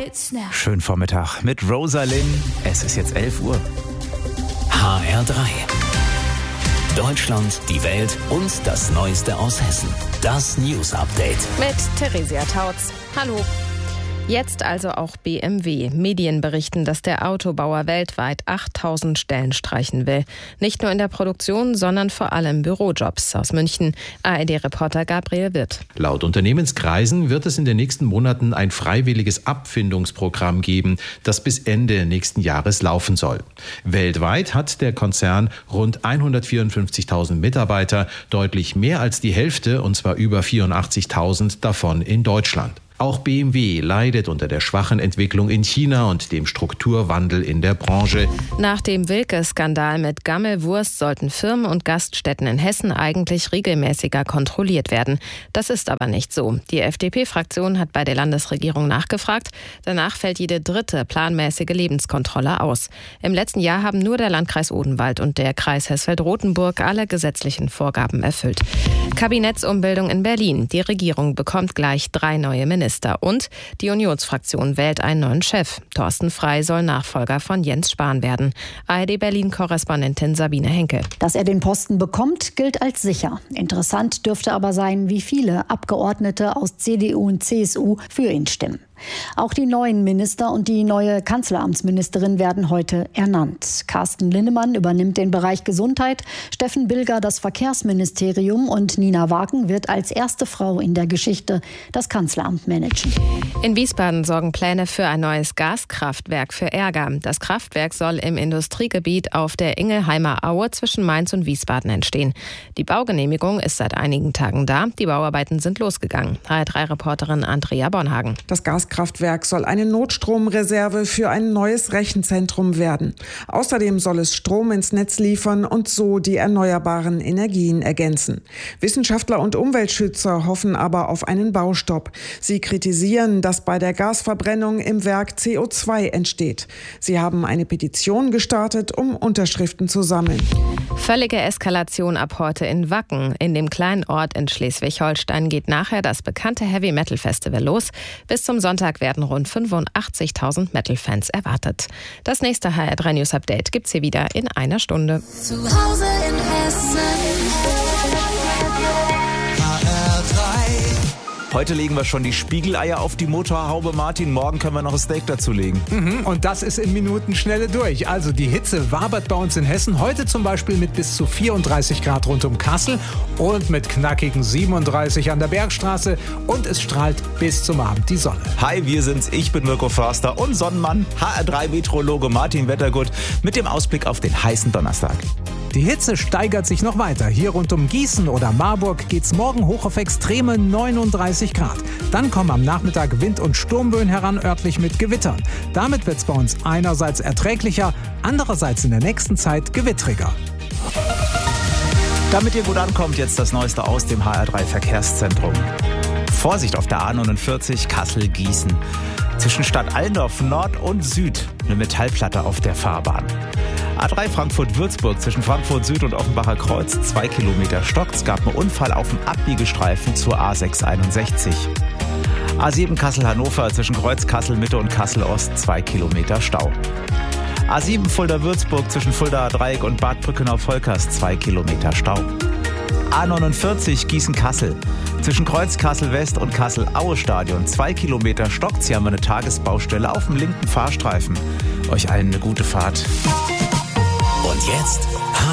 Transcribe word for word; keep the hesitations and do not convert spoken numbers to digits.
Lights now. Schönen Vormittag mit Rosalind. Es ist jetzt elf Uhr. H R drei. Deutschland, die Welt und das Neueste aus Hessen. Das News Update. Mit Theresia Tautz. Hallo. Jetzt also auch B M W. Medien berichten, dass der Autobauer weltweit achttausend Stellen streichen will. Nicht nur in der Produktion, sondern vor allem Bürojobs. Aus München, A R D-Reporter Gabriel Wirth. Laut Unternehmenskreisen wird es in den nächsten Monaten ein freiwilliges Abfindungsprogramm geben, das bis Ende nächsten Jahres laufen soll. Weltweit hat der Konzern rund hundertvierundfünfzigtausend Mitarbeiter, deutlich mehr als die Hälfte, und zwar über vierundachtzigtausend davon in Deutschland. Auch B M W leidet unter der schwachen Entwicklung in China und dem Strukturwandel in der Branche. Nach dem Wilke-Skandal mit Gammelwurst sollten Firmen und Gaststätten in Hessen eigentlich regelmäßiger kontrolliert werden. Das ist aber nicht so. Die F D P-Fraktion hat bei der Landesregierung nachgefragt. Danach fällt jede dritte planmäßige Lebenskontrolle aus. Im letzten Jahr haben nur der Landkreis Odenwald und der Kreis Hersfeld-Rotenburg alle gesetzlichen Vorgaben erfüllt. Kabinettsumbildung in Berlin. Die Regierung bekommt gleich drei neue Minister. Und die Unionsfraktion wählt einen neuen Chef. Thorsten Frey soll Nachfolger von Jens Spahn werden. A R D-Berlin-Korrespondentin Sabine Henke. Dass er den Posten bekommt, gilt als sicher. Interessant dürfte aber sein, wie viele Abgeordnete aus C D U und C S U für ihn stimmen. Auch die neuen Minister und die neue Kanzleramtsministerin werden heute ernannt. Carsten Linnemann übernimmt den Bereich Gesundheit, Steffen Bilger das Verkehrsministerium und Nina Wagen wird als erste Frau in der Geschichte das Kanzleramt managen. In Wiesbaden sorgen Pläne für ein neues Gaskraftwerk für Ärger. Das Kraftwerk soll im Industriegebiet auf der Ingelheimer Aue zwischen Mainz und Wiesbaden entstehen. Die Baugenehmigung ist seit einigen Tagen da. Die Bauarbeiten sind losgegangen. H R drei-Reporterin Andrea Bornhagen. Das Gaskraftwerk soll eine Notstromreserve für ein neues Rechenzentrum werden. Außerdem soll es Strom ins Netz liefern und so die erneuerbaren Energien ergänzen. Wissenschaftler und Umweltschützer hoffen aber auf einen Baustopp. Sie kritisieren, dass bei der Gasverbrennung im Werk C O zwei entsteht. Sie haben eine Petition gestartet, um Unterschriften zu sammeln. Völlige Eskalation ab heute in Wacken. In dem kleinen Ort in Schleswig-Holstein geht nachher das bekannte Heavy-Metal-Festival los. Bis zum Sonntag werden rund fünfundachtzigtausend Metal-Fans erwartet. Das nächste H R drei News Update gibt's hier wieder in einer Stunde. Zu Hause in Hessen. H R drei. Heute legen wir schon die Spiegeleier auf die Motorhaube, Martin. Morgen können wir noch ein Steak dazulegen. Mhm, und das ist in Minutenschnelle durch. Also die Hitze wabert bei uns in Hessen. Heute zum Beispiel mit bis zu vierunddreißig Grad rund um Kassel und mit knackigen siebenunddreißig an der Bergstraße. Und es strahlt bis zum Abend die Sonne. Hi, wir sind's. Ich bin Mirko Förster und Sonnenmann, H R drei-Meteorologe Martin Wettergut mit dem Ausblick auf den heißen Donnerstag. Die Hitze steigert sich noch weiter. Hier rund um Gießen oder Marburg geht's morgen hoch auf extreme neununddreißig Grad. Dann kommen am Nachmittag Wind- und Sturmböen heran, örtlich mit Gewittern. Damit wird's bei uns einerseits erträglicher, andererseits in der nächsten Zeit gewittriger. Damit ihr gut ankommt, jetzt das Neueste aus dem H R drei Verkehrszentrum. Vorsicht auf der A neunundvierzig Kassel-Gießen. Zwischen Stadt Allendorf Nord und Süd eine Metallplatte auf der Fahrbahn. A drei Frankfurt-Würzburg zwischen Frankfurt Süd und Offenbacher Kreuz, zwei Kilometer stockt. Es gab einen Unfall auf dem Abbiegestreifen zur A sechshunderteinundsechzig. A sieben Kassel-Hannover zwischen Kreuz Kassel-Mitte und Kassel-Ost, zwei Kilometer Stau. A sieben Fulda-Würzburg zwischen Fuldaer Dreieck und Bad Brückenau-Volkers, zwei Kilometer Stau. A neunundvierzig Gießen-Kassel zwischen Kreuz Kassel-West und Kassel-Aue-Stadion, zwei Kilometer stockt. Hier haben wir eine Tagesbaustelle auf dem linken Fahrstreifen. Euch allen eine gute Fahrt. Und jetzt